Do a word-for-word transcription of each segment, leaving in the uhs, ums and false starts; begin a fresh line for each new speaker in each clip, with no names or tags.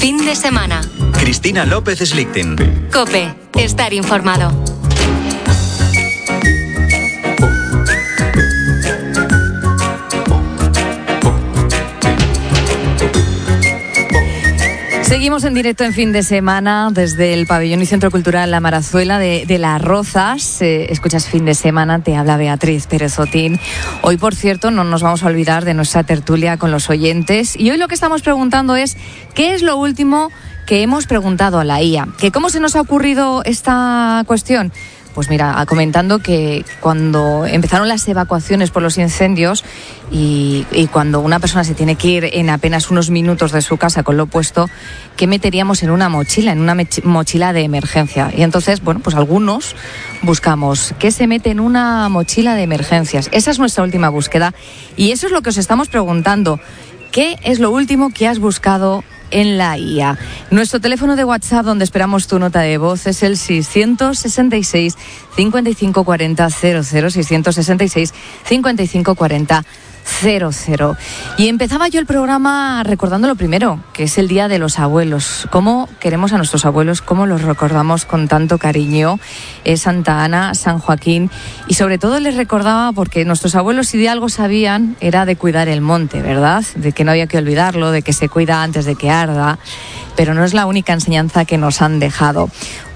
Fin de semana.
Cristina López Slichting.
COPE. Estar informado.
Seguimos en directo en Fin de Semana desde el Pabellón y Centro Cultural La Marazuela de, de Las Rozas. Eh, escuchas Fin de Semana, te habla Beatriz Pérez Otín. Hoy, por cierto, no nos vamos a olvidar de nuestra tertulia con los oyentes. Y hoy lo que estamos preguntando es, ¿qué es lo último que hemos preguntado a la I A? ¿Que cómo se nos ha ocurrido esta cuestión? Pues mira, comentando que cuando empezaron las evacuaciones por los incendios y, y cuando una persona se tiene que ir en apenas unos minutos de su casa con lo puesto, ¿qué meteríamos en una mochila, en una mech- mochila de emergencia? Y entonces, bueno, pues algunos buscamos qué se mete en una mochila de emergencias. Esa es nuestra última búsqueda y eso es lo que os estamos preguntando. ¿Qué es lo último que has buscado en la I A? Nuestro teléfono de WhatsApp donde esperamos tu nota de voz es el seiscientos sesenta y seis, cincuenta y cinco cuarenta, cero cero, seiscientos sesenta y seis, cincuenta y cinco cuarenta, cero cero. Y empezaba yo el programa recordando lo primero, que es el Día de los Abuelos. ¿Cómo queremos a nuestros abuelos? ¿Cómo los recordamos con tanto cariño? Es Santa Ana, San Joaquín, y sobre todo les recordaba porque nuestros abuelos, si de algo sabían, era de cuidar el monte, ¿verdad? De que no había que olvidarlo, de que se cuida antes de que arda, pero no es la única enseñanza que nos han dejado.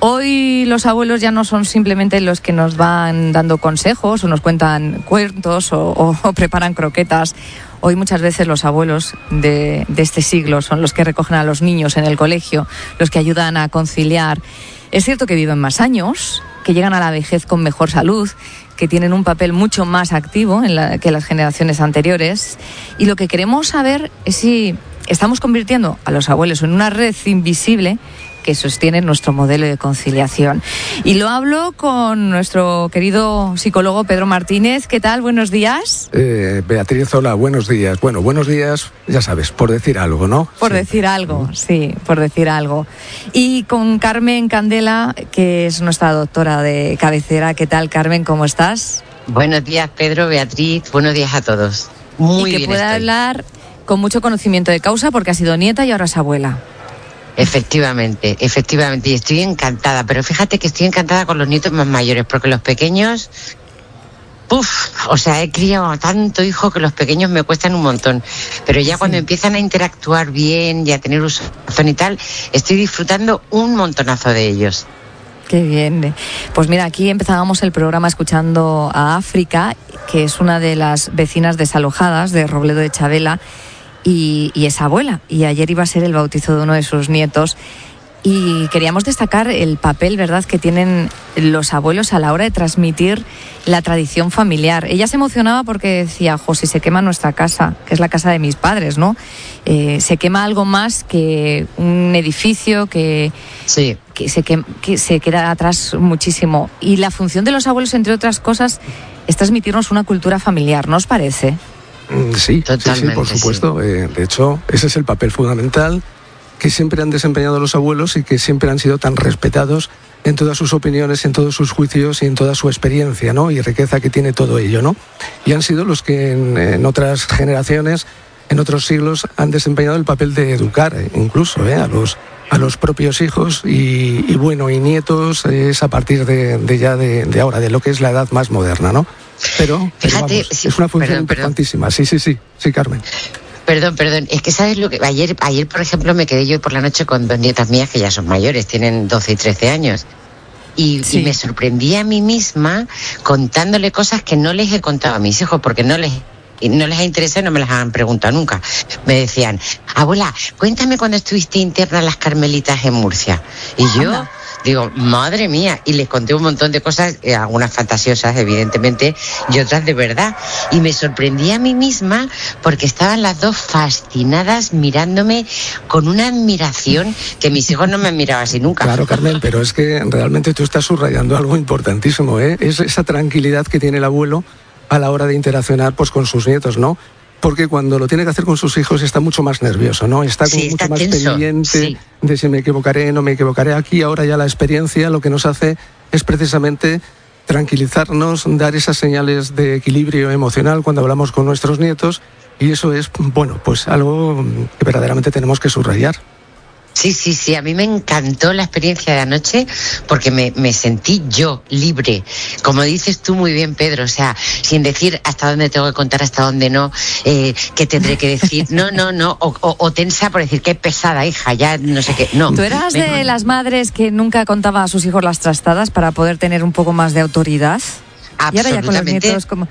Hoy los abuelos ya no son simplemente los que nos van dando consejos o nos cuentan cuentos o, o, o preparan croquetas. Hoy muchas veces los abuelos de, de este siglo son los que recogen a los niños en el colegio, los que ayudan a conciliar. Es cierto que viven más años, que llegan a la vejez con mejor salud, que tienen un papel mucho más activo en la, que las generaciones anteriores. Y lo que queremos saber es si estamos convirtiendo a los abuelos en una red invisible que sostiene nuestro modelo de conciliación. Y lo hablo con nuestro querido psicólogo Pedro Martínez. ¿Qué tal? Buenos días.
Eh, Beatriz, hola, buenos días. Bueno, buenos días, ya sabes, por decir algo, ¿no?
Por
sí.
decir algo, sí, por decir algo. Y con Carmen Candela, que es nuestra doctora de cabecera. ¿Qué tal, Carmen? ¿Cómo estás?
Buenos días, Pedro, Beatriz. Buenos días a todos. Muy bien.
Y que pueda
estoy.
hablar con mucho conocimiento de causa porque ha sido nieta y ahora es abuela.
Efectivamente, efectivamente, y estoy encantada, pero fíjate que estoy encantada con los nietos más mayores, porque los pequeños, ¡puf! O sea, he criado tanto hijo que los pequeños me cuestan un montón, pero ya sí. Cuando empiezan a interactuar bien y a tener uso y tal, estoy disfrutando un montonazo de ellos.
Qué bien. Pues mira, aquí empezábamos el programa escuchando a África, que es una de las vecinas desalojadas de Robledo de Chabela, Y, y es abuela, y ayer iba a ser el bautizo de uno de sus nietos y queríamos destacar el papel, ¿verdad?, que tienen los abuelos a la hora de transmitir la tradición familiar. Ella se emocionaba porque decía, jo, si se quema nuestra casa, que es la casa de mis padres, ¿no? Eh, se quema algo más que un edificio que,
sí.
que, se quema, que se queda atrás muchísimo. Y la función de los abuelos, entre otras cosas, es transmitirnos una cultura familiar, ¿no os parece?
Sí, sí, sí, por supuesto. Sí. Eh, de hecho, ese es el papel fundamental que siempre han desempeñado los abuelos y que siempre han sido tan respetados en todas sus opiniones, en todos sus juicios y en toda su experiencia, ¿no? Y riqueza que tiene todo ello, ¿no? Y han sido los que en, en otras generaciones, en otros siglos, han desempeñado el papel de educar, incluso, ¿eh? a los a los propios hijos y, y bueno, y nietos es a partir de, de ya de, de ahora, de lo que es la edad más moderna, ¿no? Pero, pero
Fíjate,
vamos,
sí,
es una función
perdón,
importantísima.
Perdón.
Sí, sí, sí, sí, Carmen.
Perdón, perdón, es que sabes lo que ayer, ayer por ejemplo me quedé yo por la noche con dos nietas mías que ya son mayores, tienen doce y trece años. Y, sí. y me sorprendí a mí misma contándole cosas que no les he contado a mis hijos porque no les no les ha interesado y no me las han preguntado nunca. Me decían, abuela, cuéntame cuando estuviste interna en las Carmelitas en Murcia. Y yo Anda. digo, madre mía, y les conté un montón de cosas, eh, algunas fantasiosas evidentemente y otras de verdad, y me sorprendí a mí misma porque estaban las dos fascinadas mirándome con una admiración que mis hijos no me han mirado así nunca.
Claro, Carmen, pero es que realmente tú estás subrayando algo importantísimo, ¿eh? Es esa tranquilidad que tiene el abuelo a la hora de interaccionar pues con sus nietos, ¿no? Porque cuando lo tiene que hacer con sus hijos está mucho más nervioso, ¿no? Está como
sí,
mucho
está
más
tenso.
pendiente
sí.
de si me equivocaré, no me equivocaré. Aquí ahora ya la experiencia lo que nos hace es precisamente tranquilizarnos, dar esas señales de equilibrio emocional cuando hablamos con nuestros nietos, y eso es, bueno, pues algo que verdaderamente tenemos que subrayar.
Sí, sí, sí, a mí me encantó la experiencia de anoche porque me, me sentí yo libre, como dices tú muy bien, Pedro, o sea, sin decir hasta dónde tengo que contar, hasta dónde no, eh, qué tendré que decir, no, no, no, o, o, o tensa por decir qué pesada, hija, ya no sé qué, no.
¿Tú eras
me...
de las madres que nunca contaba a sus hijos las trastadas para poder tener un poco más de autoridad? Y ahora ya con los nietos como...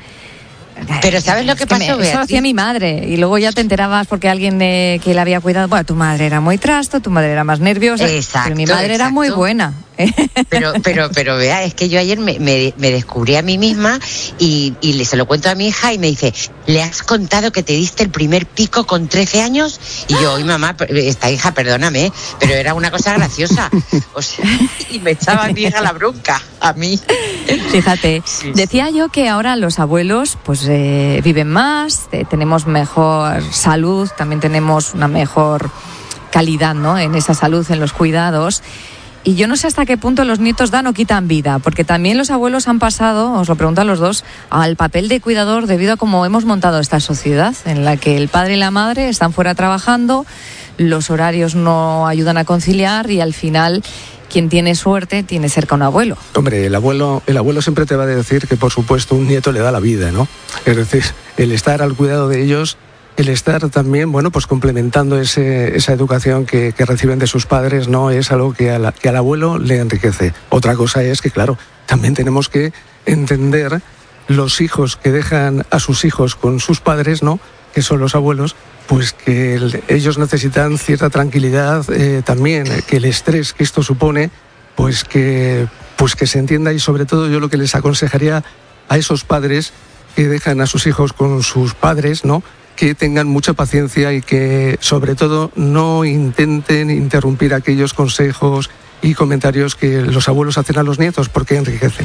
Pero ¿sabes lo que,
es que
pasó?
Me, eso lo hacía mi madre y luego ya te enterabas porque alguien eh, que la había cuidado, bueno, tu madre era muy trasto, tu madre era más nerviosa,
exacto,
pero mi madre
exacto.
era muy buena.
Pero, pero, pero vea, es que yo ayer me, me, me descubrí a mí misma y, y le, se lo cuento a mi hija y me dice, ¿le has contado que te diste el primer pico con trece años? Y yo, oye mamá, esta hija, perdóname, pero era una cosa graciosa. O sea, y me echaba mi hija la bronca, a mí.
Fíjate, sí, sí. Decía yo que ahora los abuelos pues eh, viven más, eh, tenemos mejor salud, también tenemos una mejor calidad, ¿no? En esa salud, en los cuidados. Y yo no sé hasta qué punto los nietos dan o quitan vida, porque también los abuelos han pasado, os lo pregunto a los dos, al papel de cuidador debido a cómo hemos montado esta sociedad, en la que el padre y la madre están fuera trabajando, los horarios no ayudan a conciliar y al final quien tiene suerte tiene cerca un abuelo.
Hombre, el abuelo, el abuelo siempre te va a decir que por supuesto un nieto le da la vida, ¿no? Es decir, el estar al cuidado de ellos, el estar también, bueno, pues complementando ese, esa educación que, que reciben de sus padres, ¿no? Es algo que, a la, que al abuelo le enriquece. Otra cosa es que, claro, también tenemos que entender los hijos que dejan a sus hijos con sus padres, ¿no? Que son los abuelos, pues que el, ellos necesitan cierta tranquilidad, eh, también que el estrés que esto supone, pues que, pues que se entienda, y sobre todo yo lo que les aconsejaría a esos padres que dejan a sus hijos con sus padres, ¿no? Que tengan mucha paciencia y que sobre todo no intenten interrumpir aquellos consejos y comentarios que los abuelos hacen a los nietos, porque enriquecen.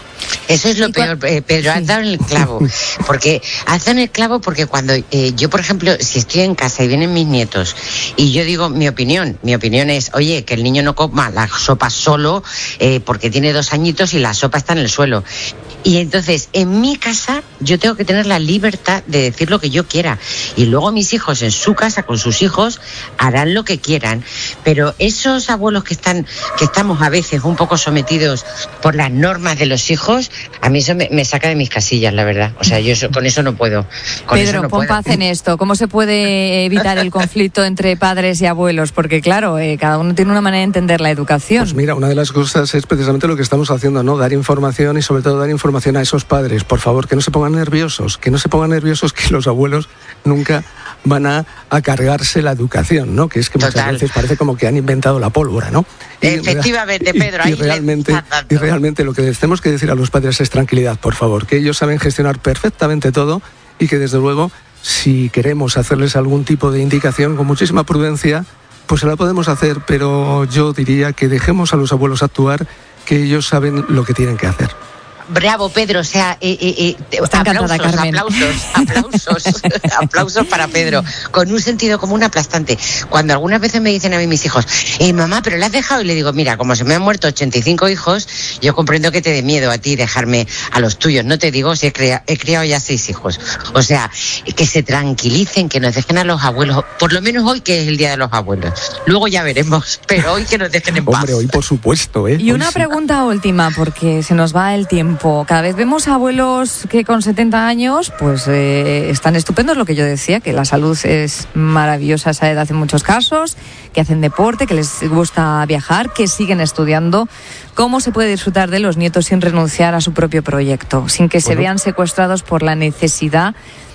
Eso es lo peor, eh, Pedro, has dado en el clavo, porque has dado en el clavo porque cuando eh, yo, por ejemplo, si estoy en casa y vienen mis nietos y yo digo mi opinión, mi opinión es, oye, que el niño no coma la sopa solo eh, porque tiene dos añitos y la sopa está en el suelo. Y entonces, en mi casa, yo tengo que tener la libertad de decir lo que yo quiera. Y luego mis hijos, en su casa, con sus hijos, harán lo que quieran. Pero esos abuelos que están, que estamos a veces un poco sometidos por las normas de los hijos, a mí eso me, me saca de mis casillas, la verdad. O sea, yo eso, con eso no puedo. Con
Pedro,
eso no
pon
puedo.
paz en esto. ¿Cómo se puede evitar el conflicto entre padres y abuelos? Porque, claro, eh, cada uno tiene una manera de entender la educación.
Pues mira, una de las cosas es precisamente lo que estamos haciendo, ¿no? Dar información y sobre todo dar información a esos padres, por favor, que no se pongan nerviosos, que no se pongan nerviosos, que los abuelos nunca van a, a cargarse la educación, ¿no? Que es que muchas
Total.
veces parece como que han inventado la pólvora, ¿no?
Y, Efectivamente, Pedro.
Y, y, realmente, y realmente lo que les tenemos que decir a los padres es tranquilidad, por favor, que ellos saben gestionar perfectamente todo y que desde luego, si queremos hacerles algún tipo de indicación con muchísima prudencia, pues se la podemos hacer, pero yo diría que dejemos a los abuelos actuar, que ellos saben lo que tienen que hacer.
Bravo, Pedro, o sea, eh, eh, eh, aplausos,
Carmen.
aplausos, aplausos, aplausos para Pedro, con un sentido común aplastante. Cuando algunas veces me dicen a mí mis hijos, eh, mamá, pero la has dejado, y le digo, mira, como se me han muerto ochenta y cinco hijos, yo comprendo que te dé miedo a ti dejarme a los tuyos, no te digo si he, crea, he criado ya seis hijos. O sea, que se tranquilicen, que nos dejen a los abuelos, por lo menos hoy que es el Día de los Abuelos. Luego ya veremos, pero hoy que nos dejen en paz.
Hombre, hoy por supuesto, ¿eh?
Y
hoy
una
sí.
pregunta última, porque se nos va el tiempo. Cada vez vemos abuelos que con setenta años pues eh, están estupendos, lo que yo decía, que la salud es maravillosa a esa edad en muchos casos, que hacen deporte, que les gusta viajar, que siguen estudiando. ¿Cómo se puede disfrutar de los nietos sin renunciar a su propio proyecto, sin que se
Bueno.
vean secuestrados por la necesidad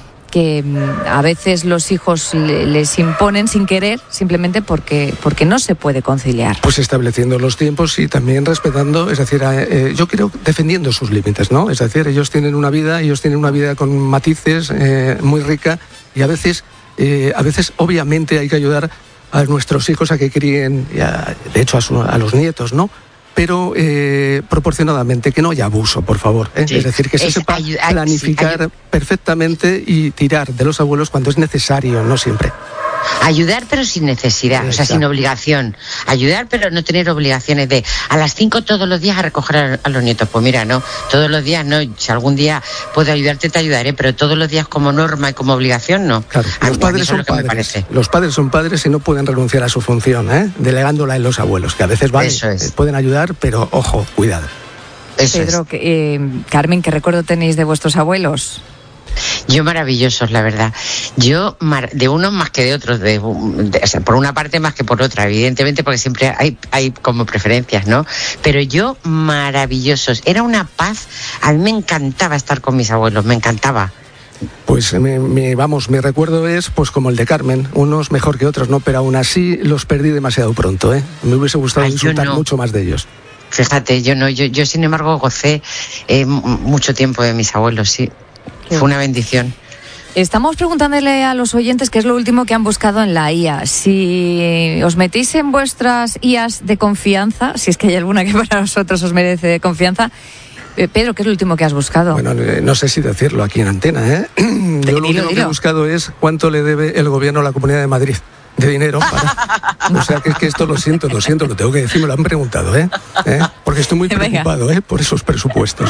que a veces los hijos les imponen sin querer, simplemente porque, porque no se puede conciliar?
Pues estableciendo los tiempos y también respetando, es decir, eh, yo creo defendiendo sus límites, ¿no? Es decir, ellos tienen una vida, ellos tienen una vida con matices, eh, muy rica, y a veces, eh, a veces obviamente hay que ayudar a nuestros hijos a que críen, a, de hecho a, su, a los nietos, ¿no? Pero eh, proporcionadamente, que no haya abuso, por favor, ¿eh? Sí. Es decir, que se es, sepa planificar sí, perfectamente y tirar de los abuelos cuando es necesario, no siempre.
Ayudar pero sin necesidad, Exacto. o sea, sin obligación. Ayudar pero no tener obligaciones de a las cinco todos los días a recoger a, a los nietos. Pues mira, no, todos los días no. Si algún día puedo ayudarte, te ayudaré, pero todos los días como norma y como obligación, no.
Claro,
a
los
mí,
padres son padres. Los padres son padres y no pueden renunciar a su función, ¿eh? Delegándola en los abuelos, que a veces vale, Eso es. pueden ayudar, pero ojo, cuidado.
Eso Pedro, es. que, eh, Carmen, ¿qué recuerdo tenéis de vuestros abuelos?
Yo maravillosos, la verdad. Yo mar, de unos más que de otros, de, de, o sea, por una parte más que por otra, evidentemente, porque siempre hay, hay como preferencias, ¿no? Pero yo maravillosos. Era una paz. A mí me encantaba estar con mis abuelos, me encantaba.
Pues me, me, vamos, mi recuerdo es pues como el de Carmen, unos mejor que otros, ¿no? Pero aún así los perdí demasiado pronto, ¿eh? Me hubiese gustado Ay, disfrutar no. mucho más de ellos.
Fíjate, yo no, yo, yo sin embargo gocé eh, mucho tiempo de mis abuelos, sí. Fue una bendición.
Estamos preguntándole a los oyentes qué es lo último que han buscado en la I A. Si os metís en vuestras I As de confianza, si es que hay alguna que para vosotros os merece de confianza. Eh, Pedro, ¿qué es lo último que has buscado?
Bueno, no sé si decirlo aquí en antena, ¿eh? Yo lo último dilo. que he buscado es cuánto le debe el gobierno a la Comunidad de Madrid de dinero para... O sea, que es que esto lo siento, lo siento, lo tengo que decir, me lo han preguntado, ¿eh? ¿Eh? Porque estoy muy preocupado, ¿eh? Por esos presupuestos.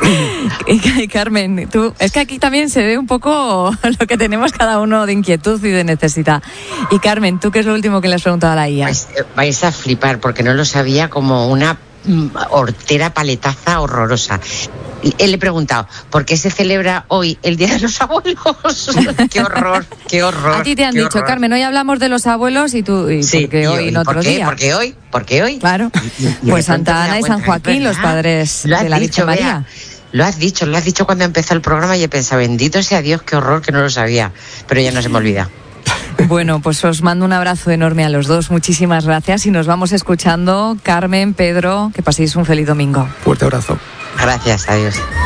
Carmen, tú, es que aquí también se ve un poco lo que tenemos cada uno de inquietud y de necesidad. Y Carmen, ¿tú qué es lo último que le has preguntado a la I A?
Vais, vais a flipar, porque no lo sabía, como una hortera paletaza horrorosa. Él le he preguntado, ¿por qué se celebra hoy el Día de los Abuelos? ¡Qué horror, qué horror!
A ti te han dicho,
horror.
Carmen, hoy hablamos de los abuelos y tú, y
sí,
porque hoy no otro día.
¿Por qué hoy? ¿Por qué hoy?
Claro, y, y pues Santa Ana y San Joaquín, los padres de la Virgen María.
Lo has dicho, lo has dicho cuando empezó el programa y he pensado, bendito sea Dios, qué horror, que no lo sabía, pero ya no se me olvida.
Bueno, pues os mando un abrazo enorme a los dos, muchísimas gracias y nos vamos escuchando. Carmen, Pedro, que paséis un feliz domingo.
Fuerte abrazo.
Gracias, adiós.